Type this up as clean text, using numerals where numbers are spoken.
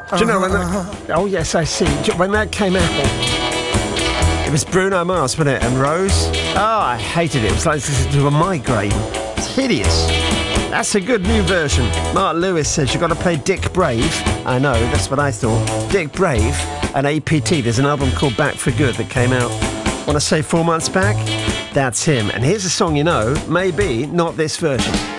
Do you know when that... Oh, yes, I see. When that came out, it was Bruno Mars, wasn't it? And Rose. Oh, I hated it. It was like listening to a migraine. It's hideous. That's a good new version. Mark Lewis says you've got to play Dick Brave. I know, that's what I thought. Dick Brave and APT. There's an album called Back for Good that came out, want to say 4 months back? That's him. And here's a song you know, maybe not this version.